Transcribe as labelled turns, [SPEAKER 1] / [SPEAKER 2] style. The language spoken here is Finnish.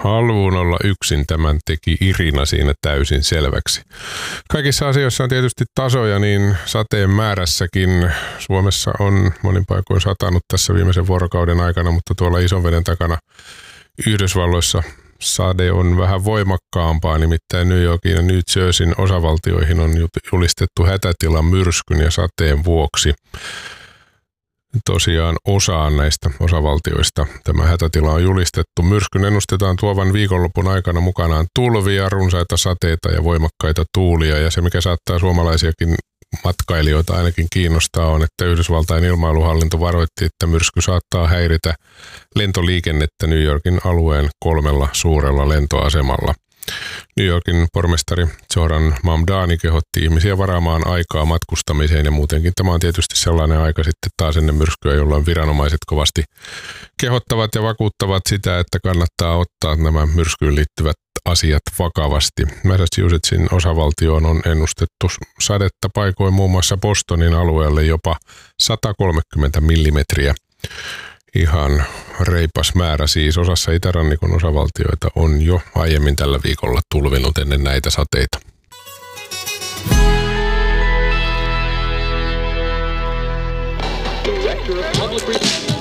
[SPEAKER 1] haluun olla yksin, tämän teki Irina siinä täysin selväksi. Kaikissa asioissa on tietysti tasoja, niin sateen määrässäkin. Suomessa on monin paikoin satanut tässä viimeisen vuorokauden aikana, mutta tuolla Isonveden takana Yhdysvalloissa sade on vähän voimakkaampaa, nimittäin New Yorkin ja New Jerseyn osavaltioihin on julistettu hätätila myrskyn ja sateen vuoksi. Tosiaan osaan näistä osavaltioista tämä hätätila on julistettu. Myrskyn ennustetaan tuovan viikonlopun aikana mukanaan tulvia, runsaita sateita ja voimakkaita tuulia. Ja se, mikä saattaa suomalaisiakin matkailijoita ainakin kiinnostaa, on, että Yhdysvaltain ilmailuhallinto varoitti, että myrsky saattaa häiritä lentoliikennettä New Yorkin alueen 3 suurella lentoasemalla. New Yorkin pormestari Zohran Mamdani kehotti ihmisiä varaamaan aikaa matkustamiseen ja muutenkin tämä on tietysti sellainen aika sitten taas ennen myrskyä, jolloin viranomaiset kovasti kehottavat ja vakuuttavat sitä, että kannattaa ottaa nämä myrskyyn liittyvät asiat vakavasti. Massachusettsin osavaltioon on ennustettu sadetta paikoin muun muassa Bostonin alueelle jopa 130 millimetriä. Ihan reipas määrä siis. Osassa itärannikon osavaltioita on jo aiemmin tällä viikolla tulvinut ennen näitä sateita.